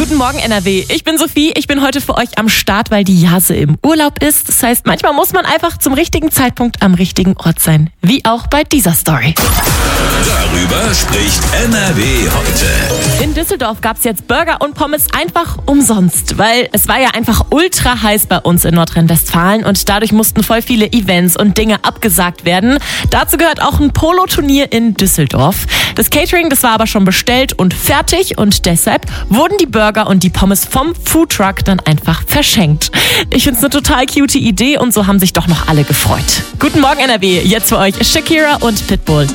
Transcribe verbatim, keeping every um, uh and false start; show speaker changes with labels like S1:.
S1: Guten Morgen N R W, ich bin Sophie, ich bin heute für euch am Start, weil die Jase im Urlaub ist. Das heißt, manchmal muss man einfach zum richtigen Zeitpunkt am richtigen Ort sein. Wie auch bei dieser Story.
S2: Darüber spricht N R W heute.
S1: In Düsseldorf gab es jetzt Burger und Pommes einfach umsonst, weil es war ja einfach ultra heiß bei uns in Nordrhein-Westfalen und dadurch mussten voll viele Events und Dinge abgesagt werden. Dazu gehört auch ein Polo-Turnier in Düsseldorf. Das Catering, das war aber schon bestellt und fertig und deshalb wurden die Burger und die Pommes vom Foodtruck dann einfach verschenkt. Ich find's eine total cute Idee und so haben sich doch noch alle gefreut. Guten Morgen N R W, jetzt für euch Shakira und Pitbull.